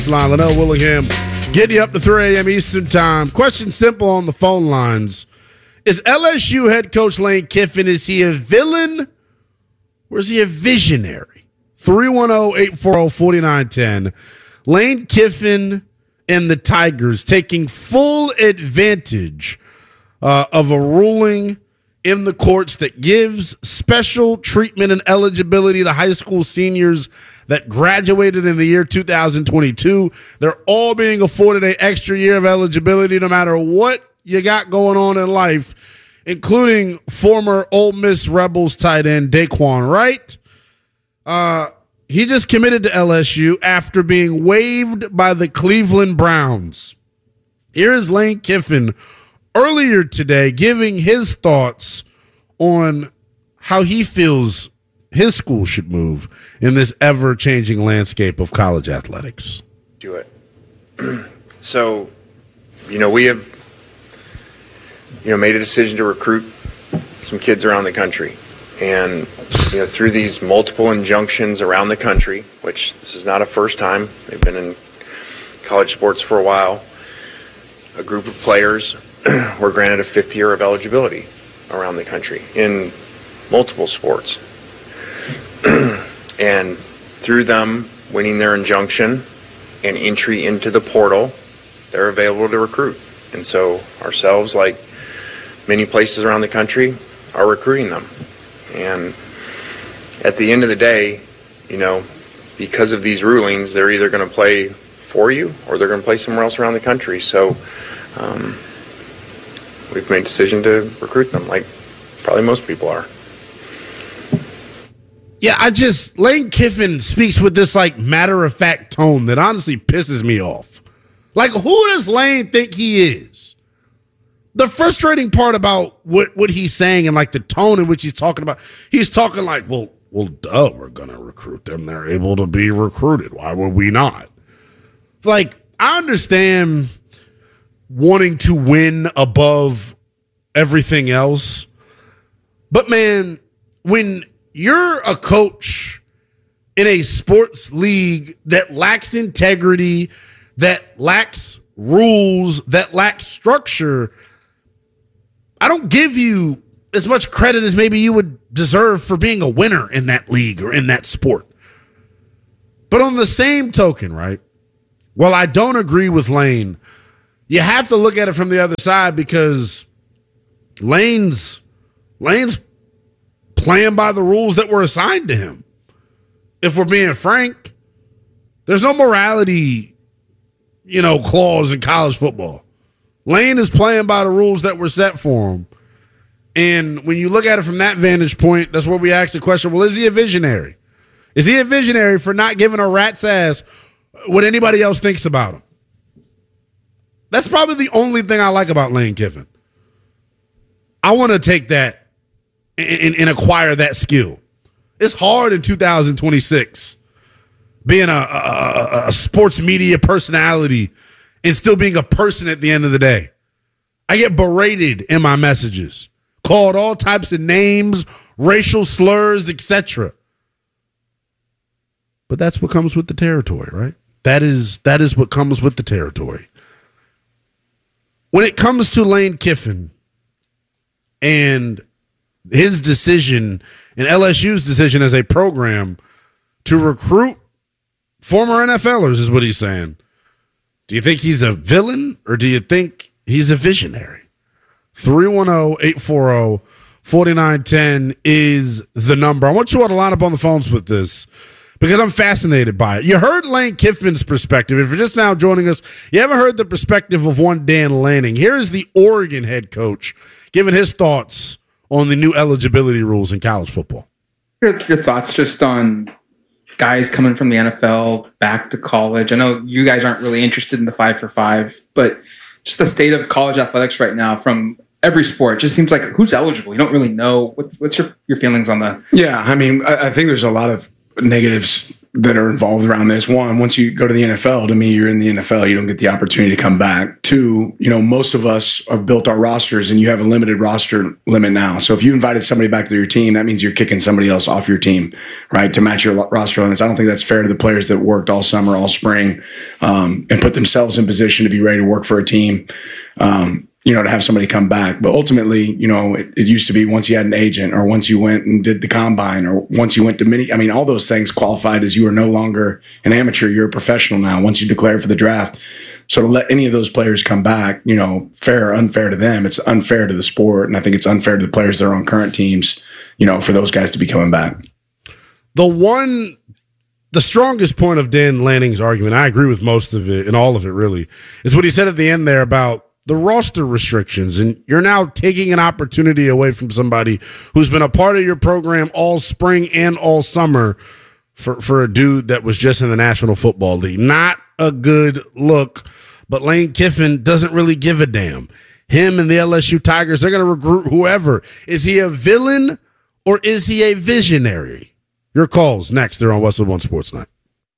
Line. Linnell Willingham, getting you up to 3 a.m. Eastern Time. Question simple on the phone lines. Is LSU head coach Lane Kiffin, is he a villain or is he a visionary? 310-840-4910. Lane Kiffin and the Tigers taking full advantage of a ruling in the courts that gives special treatment and eligibility to high school seniors that graduated in the year 2022. They're all being afforded an extra year of eligibility no matter what you got going on in life, including former Ole Miss Rebels tight end Daquan Wright. He just committed to LSU after being waived by the Cleveland Browns. Here is Lane Kiffin earlier today giving his thoughts on how he feels his school should move in this ever-changing landscape of college athletics. Do it. So, we have, made a decision to recruit some kids around the country. And, through these multiple injunctions around the country, which this is not a first time, they've been in college sports for a while, a group of players were granted a 5th year of eligibility around the country in multiple sports. And through them winning their injunction and entry into the portal, they're available to recruit. And so ourselves, like many places around the country, are recruiting them. And at the end of the day, because of these rulings, they're either going to play for you or they're going to play somewhere else around the country. So we've made a decision to recruit them, like probably most people are. Yeah, Lane Kiffin speaks with this matter-of-fact tone that honestly pisses me off. Who does Lane think he is? The frustrating part about what he's saying and the tone in which he's talking about, he's talking well, duh, we're going to recruit them. They're able to be recruited. Why would we not? I understand wanting to win above everything else. But, man, when you're a coach in a sports league that lacks integrity, that lacks rules, that lacks structure, I don't give you as much credit as maybe you would deserve for being a winner in that league or in that sport. But on the same token, right, while I don't agree with Lane, you have to look at it from the other side because Lane's playing by the rules that were assigned to him. If we're being frank, there's no morality, clause in college football. Lane is playing by the rules that were set for him. And when you look at it from that vantage point, that's where we ask the question, well, is he a visionary? Is he a visionary for not giving a rat's ass what anybody else thinks about him? That's probably the only thing I like about Lane Kiffin. I want to take that and acquire that skill. It's hard in 2026 being a sports media personality and still being a person at the end of the day. I get berated in my messages, called all types of names, racial slurs, etc. But that's what comes with the territory, right? That is what comes with the territory. When it comes to Lane Kiffin and his decision and LSU's decision as a program to recruit former NFLers is what he's saying. Do you think he's a villain or do you think he's a visionary? 310-840-4910 is the number. I want you all to line up on the phones with this because I'm fascinated by it. You heard Lane Kiffin's perspective. If you're just now joining us, you haven't heard the perspective of one Dan Lanning. Here is the Oregon head coach giving his thoughts on the new eligibility rules in college football. Your thoughts just on guys coming from the NFL back to college. I know you guys aren't really interested in the 5-for-5, but just the state of college athletics right now from every sport just seems like who's eligible. You don't really know. What's your feelings on that? Yeah, I think there's a lot of negatives that are involved around this. One, once you go to the NFL, to me, you're in the NFL. You don't get the opportunity to come back. Two, most of us have built our rosters, and you have a limited roster limit now. So if you invited somebody back to your team, that means you're kicking somebody else off your team, right, to match your roster limits. I don't think that's fair to the players that worked all summer, all spring, and put themselves in position to be ready to work for a team. To have somebody come back. But ultimately, it used to be once you had an agent, or once you went and did the combine, or once you went to all those things qualified as you are no longer an amateur, you're a professional now once you declare for the draft. So to let any of those players come back, fair or unfair to them, it's unfair to the sport. And I think it's unfair to the players that are on current teams, for those guys to be coming back. The strongest point of Dan Lanning's argument, I agree with most of it and all of it really, is what he said at the end there about the roster restrictions, and you're now taking an opportunity away from somebody who's been a part of your program all spring and all summer for a dude that was just in the National Football League. Not a good look, but Lane Kiffin doesn't really give a damn. Him and the LSU Tigers, they're going to recruit whoever. Is he a villain or is he a visionary? Your calls next. They're on Westwood One Sports Night.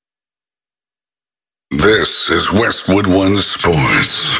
This is Westwood One Sports.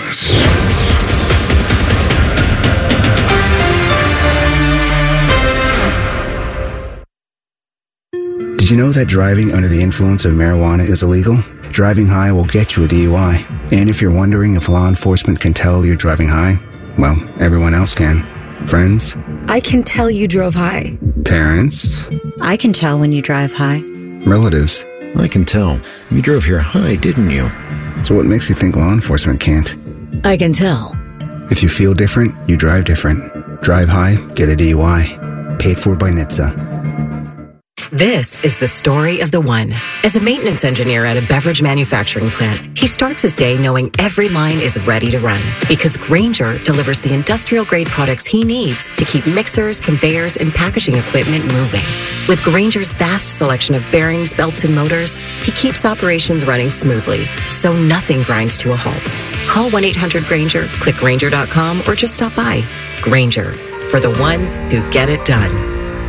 Did you know that driving under the influence of marijuana is illegal? Driving high will get you a DUI. And if you're wondering if law enforcement can tell you're driving high, well, everyone else can. Friends? I can tell you drove high. Parents? I can tell when you drive high. Relatives? I can tell. You drove here high, didn't you? So what makes you think law enforcement can't? I can tell. If you feel different, you drive different. Drive high, get a DUI. Paid for by NHTSA. This is the story of the one. As a maintenance engineer at a beverage manufacturing plant, he starts his day knowing every line is ready to run because Grainger delivers the industrial-grade products he needs to keep mixers, conveyors, and packaging equipment moving. With Grainger's vast selection of bearings, belts, and motors, he keeps operations running smoothly, so nothing grinds to a halt. Call 1-800-GRAINGER, click Grainger.com, or just stop by. Grainger, for the ones who get it done.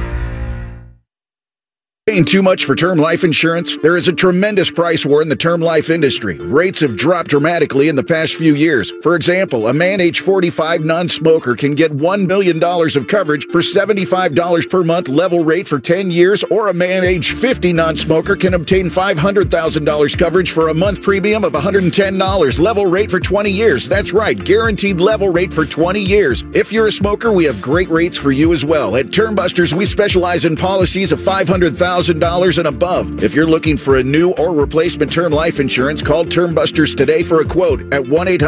Paying too much for term life insurance? There is a tremendous price war in the term life industry. Rates have dropped dramatically in the past few years. For example, a man age 45 non-smoker can get $1 million of coverage for $75 per month level rate for 10 years, or a man age 50 non-smoker can obtain $500,000 coverage for a month premium of $110 level rate for 20 years. That's right, guaranteed level rate for 20 years. If you're a smoker, we have great rates for you as well. At Termbusters, we specialize in policies of $500,000 and above. If you're looking for a new or replacement term life insurance, call Termbusters today for a quote at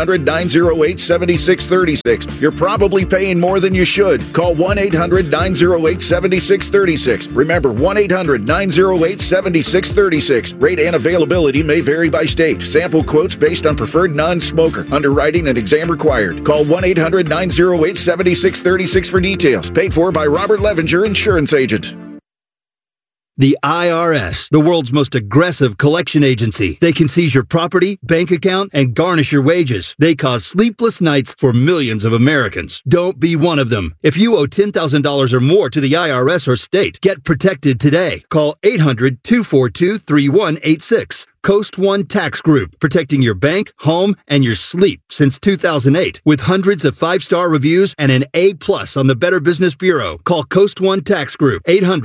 1-800-908-7636. You're probably paying more than you should. Call 1-800-908-7636. Remember, 1-800-908-7636. Rate and availability may vary by state. Sample quotes based on preferred non-smoker. Underwriting and exam required. Call 1-800-908-7636 for details. Paid for by Robert Levenger, Insurance Agent. The IRS, the world's most aggressive collection agency. They can seize your property, bank account, and garnish your wages. They cause sleepless nights for millions of Americans. Don't be one of them. If you owe $10,000 or more to the IRS or state, get protected today. Call 800-242-3186. Coast One Tax Group, protecting your bank, home, and your sleep since 2008. With hundreds of 5-star reviews and an A+ on the Better Business Bureau. Call Coast One Tax Group,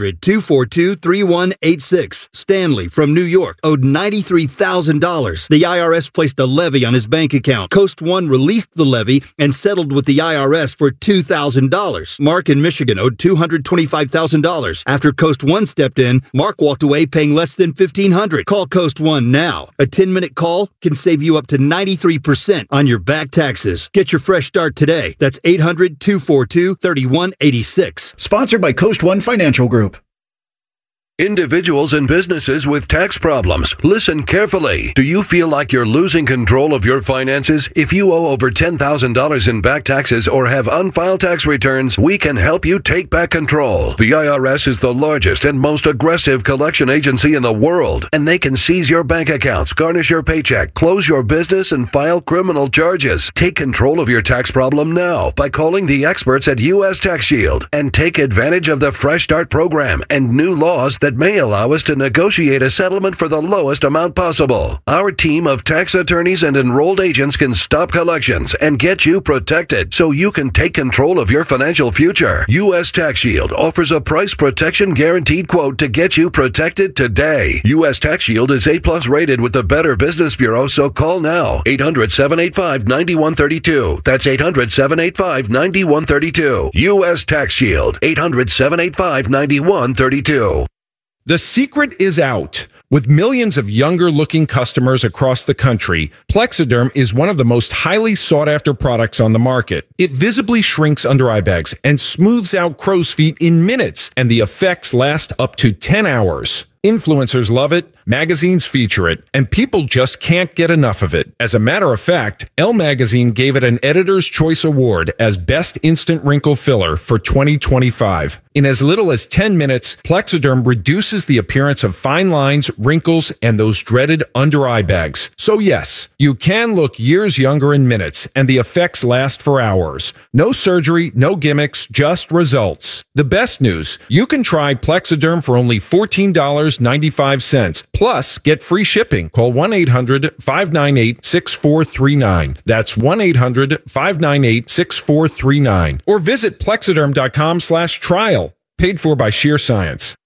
800-242-3186. Stanley from New York owed $93,000. The IRS placed a levy on his bank account. Coast One released the levy and settled with the IRS for $2,000. Mark in Michigan owed $225,000. After Coast One stepped in, Mark walked away paying less than $1,500. Call Coast One now. A 10-minute call can save you up to 93% on your back taxes. Get your fresh start today. That's 800-242-3186. Sponsored by Coast One Financial Group. Individuals and businesses with tax problems, listen carefully. Do you feel like you're losing control of your finances? If you owe over $10,000 in back taxes or have unfiled tax returns, we can help you take back control. The IRS is the largest and most aggressive collection agency in the world, and they can seize your bank accounts, garnish your paycheck, close your business, and file criminal charges. Take control of your tax problem now by calling the experts at U.S. Tax Shield and take advantage of the Fresh Start program and new laws that that may allow us to negotiate a settlement for the lowest amount possible. Our team of tax attorneys and enrolled agents can stop collections and get you protected so you can take control of your financial future. U.S. Tax Shield offers a price protection guaranteed quote to get you protected today. U.S. Tax Shield is A+ rated with the Better Business Bureau, so call now. 800-785-9132. That's 800-785-9132. U.S. Tax Shield. 800-785-9132. The secret is out. With millions of younger-looking customers across the country, Plexiderm is one of the most highly sought-after products on the market. It visibly shrinks under-eye bags and smooths out crow's feet in minutes, and the effects last up to 10 hours. Influencers love it, magazines feature it, and people just can't get enough of it. As a matter of fact, Elle Magazine gave it an Editor's Choice Award as Best Instant Wrinkle Filler for 2025. In as little as 10 minutes, Plexiderm reduces the appearance of fine lines, wrinkles, and those dreaded under-eye bags. So yes, you can look years younger in minutes, and the effects last for hours. No surgery, no gimmicks, just results. The best news, you can try Plexiderm for only $14.95. Plus, get free shipping. Call 1-800-598-6439. That's 1-800-598-6439. Or visit Plexiderm.com/trial. Paid for by Sheer Science.